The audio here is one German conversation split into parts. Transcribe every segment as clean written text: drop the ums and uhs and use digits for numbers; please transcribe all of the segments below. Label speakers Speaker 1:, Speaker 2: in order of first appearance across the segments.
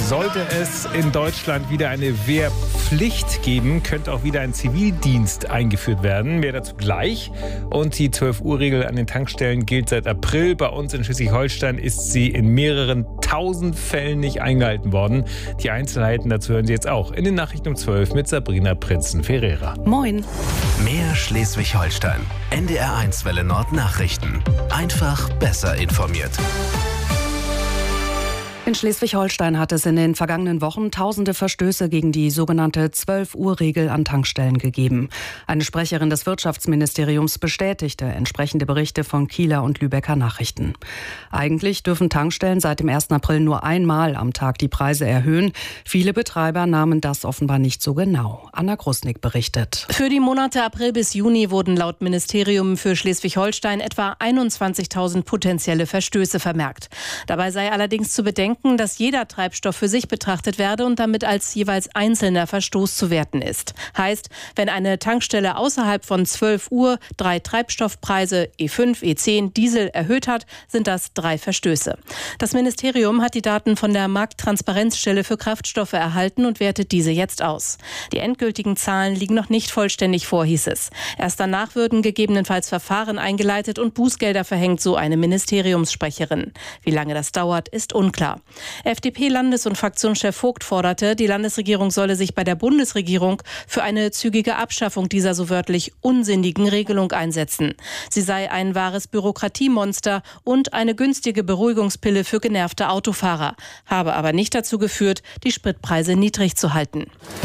Speaker 1: Sollte es in Deutschland wieder eine Wehrpflicht geben, könnte auch wieder ein Zivildienst eingeführt werden. Mehr dazu gleich. Und die 12-Uhr-Regel an den Tankstellen gilt seit April. Bei uns in Schleswig-Holstein ist sie in mehreren tausend Fällen nicht eingehalten worden. Die Einzelheiten dazu hören Sie jetzt auch in den Nachrichten um 12 mit Sabrina Prinzen-Ferreira.
Speaker 2: Moin.
Speaker 3: Mehr Schleswig-Holstein. NDR1 Welle Nord Nachrichten. Einfach besser informiert.
Speaker 2: In Schleswig-Holstein hat es in den vergangenen Wochen tausende Verstöße gegen die sogenannte 12-Uhr-Regel an Tankstellen gegeben. Eine Sprecherin des Wirtschaftsministeriums bestätigte entsprechende Berichte von Kieler und Lübecker Nachrichten. Eigentlich dürfen Tankstellen seit dem 1. April nur einmal am Tag die Preise erhöhen. Viele Betreiber nahmen das offenbar nicht so genau. Anna Grusnick berichtet.
Speaker 4: Für die Monate April bis Juni wurden laut Ministerium für Schleswig-Holstein etwa 21.000 potenzielle Verstöße vermerkt. Dabei sei allerdings zu bedenken, dass jeder Treibstoff für sich betrachtet werde und damit als jeweils einzelner Verstoß zu werten ist. Heißt, wenn eine Tankstelle außerhalb von 12 Uhr 3 Treibstoffpreise E5, E10, Diesel erhöht hat, sind das 3 Verstöße. Das Ministerium hat die Daten von der Markttransparenzstelle für Kraftstoffe erhalten und wertet diese jetzt aus. Die endgültigen Zahlen liegen noch nicht vollständig vor, hieß es. Erst danach würden gegebenenfalls Verfahren eingeleitet und Bußgelder verhängt, so eine Ministeriumssprecherin. Wie lange das dauert, ist unklar. FDP-Landes- und Fraktionschef Vogt forderte, die Landesregierung solle sich bei der Bundesregierung für eine zügige Abschaffung dieser so wörtlich unsinnigen Regelung einsetzen. Sie sei ein wahres Bürokratiemonster und eine günstige Beruhigungspille für genervte Autofahrer, habe aber nicht dazu geführt, die Spritpreise niedrig zu halten.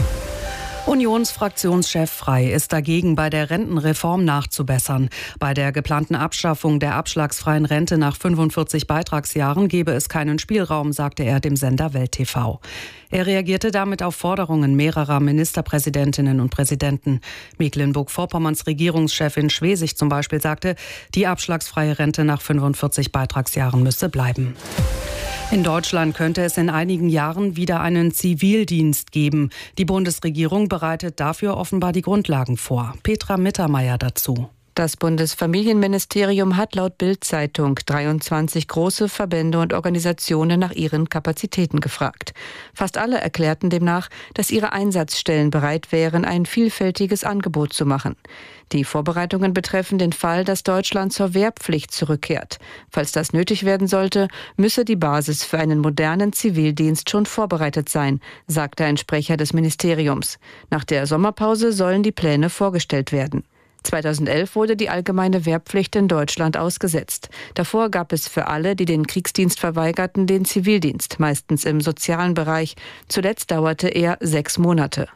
Speaker 2: Unionsfraktionschef Frey ist dagegen, bei der Rentenreform nachzubessern. Bei der geplanten Abschaffung der abschlagsfreien Rente nach 45 Beitragsjahren gebe es keinen Spielraum, sagte er dem Sender Welt TV. Er reagierte damit auf Forderungen mehrerer Ministerpräsidentinnen und Präsidenten. Mecklenburg-Vorpommerns Regierungschefin Schwesig zum Beispiel sagte, die abschlagsfreie Rente nach 45 Beitragsjahren müsse bleiben. In Deutschland könnte es in einigen Jahren wieder einen Zivildienst geben. Die Bundesregierung bereitet dafür offenbar die Grundlagen vor. Petra Mittermeier dazu.
Speaker 5: Das Bundesfamilienministerium hat laut Bild-Zeitung 23 große Verbände und Organisationen nach ihren Kapazitäten gefragt. Fast alle erklärten demnach, dass ihre Einsatzstellen bereit wären, ein vielfältiges Angebot zu machen. Die Vorbereitungen betreffen den Fall, dass Deutschland zur Wehrpflicht zurückkehrt. Falls das nötig werden sollte, müsse die Basis für einen modernen Zivildienst schon vorbereitet sein, sagte ein Sprecher des Ministeriums. Nach der Sommerpause sollen die Pläne vorgestellt werden. 2011 wurde die allgemeine Wehrpflicht in Deutschland ausgesetzt. Davor gab es für alle, die den Kriegsdienst verweigerten, den Zivildienst, meistens im sozialen Bereich. Zuletzt dauerte er 6 Monate.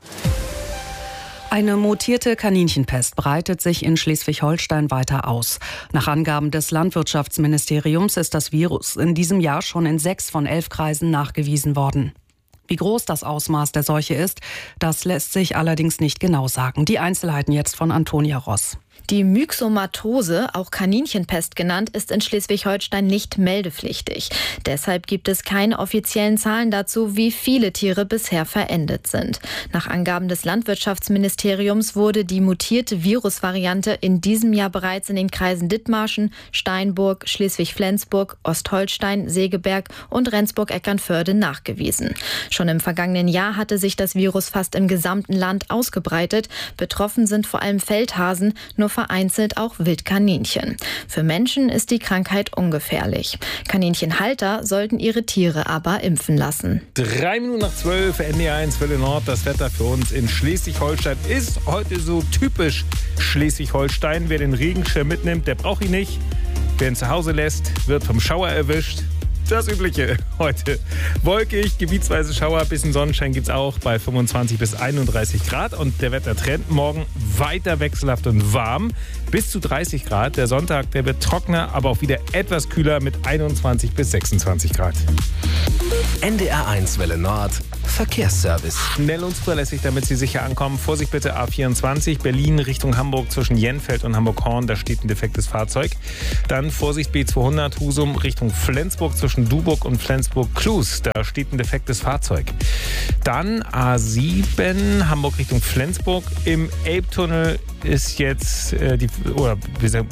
Speaker 2: Eine mutierte Kaninchenpest breitet sich in Schleswig-Holstein weiter aus. Nach Angaben des Landwirtschaftsministeriums ist das Virus in diesem Jahr schon in 6 von 11 Kreisen nachgewiesen worden. Wie groß das Ausmaß der Seuche ist, das lässt sich allerdings nicht genau sagen. Die Einzelheiten jetzt von Antonia Ross.
Speaker 6: Die Myxomatose, auch Kaninchenpest genannt, ist in Schleswig-Holstein nicht meldepflichtig. Deshalb gibt es keine offiziellen Zahlen dazu, wie viele Tiere bisher verendet sind. Nach Angaben des Landwirtschaftsministeriums wurde die mutierte Virusvariante in diesem Jahr bereits in den Kreisen Dithmarschen, Steinburg, Schleswig-Flensburg, Ostholstein, Segeberg und Rendsburg-Eckernförde nachgewiesen. Schon im vergangenen Jahr hatte sich das Virus fast im gesamten Land ausgebreitet. Betroffen sind vor allem Feldhasen, nur vereinzelt auch Wildkaninchen. Für Menschen ist die Krankheit ungefährlich. Kaninchenhalter sollten ihre Tiere aber impfen lassen.
Speaker 1: 3 Minuten nach 12, NDR1 Welle Nord. Das Wetter für uns in Schleswig-Holstein ist heute so typisch Schleswig-Holstein. Wer den Regenschirm mitnimmt, der braucht ihn nicht. Wer ihn zu Hause lässt, wird vom Schauer erwischt. Das Übliche heute. Wolkig, gebietsweise Schauer, bisschen Sonnenschein gibt's auch bei 25 bis 31 Grad. Und der Wettertrend morgen weiter wechselhaft und warm. Bis zu 30 Grad. Der Sonntag, der wird trockener, aber auch wieder etwas kühler mit 21 bis 26 Grad.
Speaker 3: NDR1 Welle Nord. Verkehrsservice.
Speaker 1: Schnell und zuverlässig, damit Sie sicher ankommen. Vorsicht bitte A24, Berlin Richtung Hamburg zwischen Jenfeld und Hamburg-Horn. Da steht ein defektes Fahrzeug. Dann Vorsicht B200, Husum Richtung Flensburg zwischen Duburg und Flensburg-Clus. Da steht ein defektes Fahrzeug. Dann A7, Hamburg Richtung Flensburg. Im Elbtunnel ist jetzt,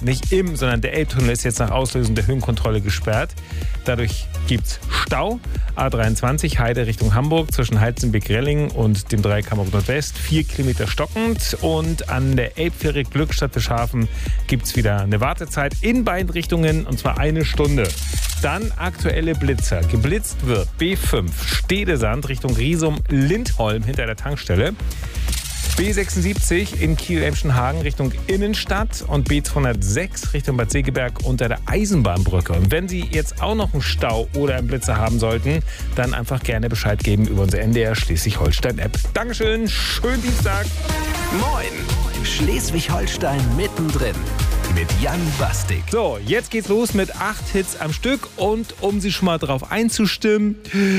Speaker 1: sondern der Elbtunnel ist jetzt nach Auslösung der Höhenkontrolle gesperrt. Dadurch gibt's Stau. A23 Heide Richtung Hamburg zwischen Heizenbeck-Relling und dem Dreieck Hamburg-Nordwest 4 Kilometer stockend. Und an der Elbfähre Glückstadt-Fischhafen gibt es wieder eine Wartezeit in beiden Richtungen, und zwar 1 Stunde. Dann aktuelle Blitzer. Geblitzt wird B5 Stedesand Richtung Riesum-Lindholm hinter der Tankstelle. B76 in Kiel-Emschenhagen Richtung Innenstadt und B206 Richtung Bad Segeberg unter der Eisenbahnbrücke. Und wenn Sie jetzt auch noch einen Stau oder einen Blitzer haben sollten, dann einfach gerne Bescheid geben über unsere NDR Schleswig-Holstein-App. Dankeschön, schönen Dienstag.
Speaker 3: Moin, Schleswig-Holstein mittendrin mit Jan Bastik.
Speaker 1: So, jetzt geht's los mit 8 Hits am Stück und um Sie schon mal drauf einzustimmen...